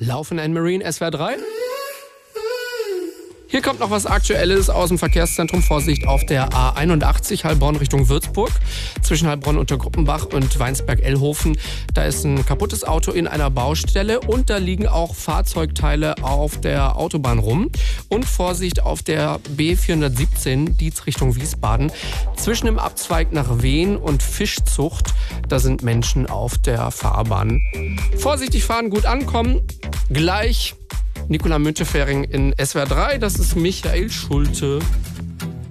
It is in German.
Laufen and Marine SWR 3. Hier kommt noch was Aktuelles aus dem Verkehrszentrum. Vorsicht auf der A81 Heilbronn Richtung Würzburg. Zwischen Heilbronn unter Gruppenbach und Weinsberg-Ellhofen. Da ist ein kaputtes Auto in einer Baustelle und da liegen auch Fahrzeugteile auf der Autobahn rum. Und Vorsicht auf der B417 Dietz Richtung Wiesbaden. Zwischen dem Abzweig nach Wehen und Fischzucht, da sind Menschen auf der Fahrbahn. Vorsichtig fahren, gut ankommen. Gleich Nicola Müntefering in SWR 3, das ist Michael Schulte.